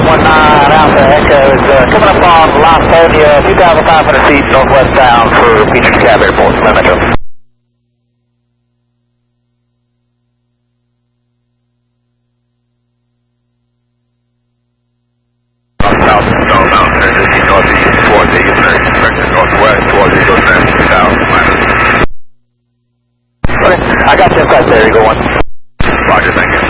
Alpha Echo is coming up on Lasonia, 2,500 feet northwest bound for Phoenix Cab Airport. Metro. South Stone Mountain, transition northeast towards the eastern, direction northwest towards the eastern, south minus. Okay, I got you inside there, Eagle 1. Roger, thank you.